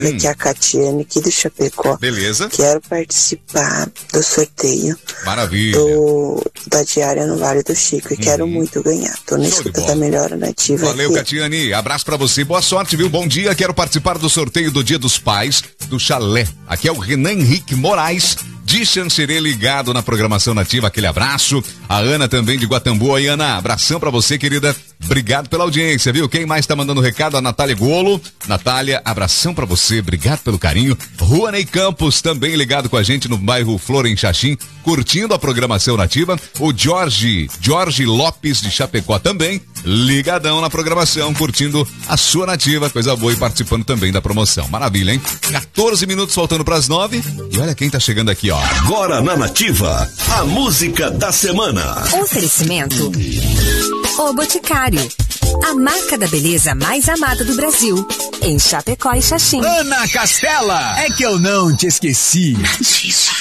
Aqui é a Catiane, aqui do Chapecó. Beleza. Quero participar do sorteio. Maravilha. Da diária no Vale do Chico e quero muito ganhar. Tô na escuta da Melhor Nativa. Valeu, aqui. Catiane. Abraço pra você. Boa sorte, viu? Bom dia. Quero participar do sorteio do Dia dos Pais do Chalé. Aqui é o Renan Henrique Moraes, de Xanxerê, ligado na programação nativa. Aquele abraço. A Ana também de Guatambu. Aí, Ana, abração pra você, querida. Obrigado pela audiência, viu? Quem mais tá mandando recado? A Natália Golo. Natália, abração pra você. Obrigado pelo carinho. Ruanei Campos, também ligado com a gente no bairro Flor em Xaxim, curtindo a programação nativa. O Jorge Lopes de Chapecó também, ligadão na programação, curtindo a sua nativa, coisa boa, e participando também da promoção. Maravilha, hein? 14 minutos faltando pras 9. E olha quem tá chegando aqui, ó. Agora na Nativa, a música da semana. Oferecimento O Boticário, a marca da beleza mais amada do Brasil, em Chapecó e Xaxim. Ana Castela, é que eu não te esqueci.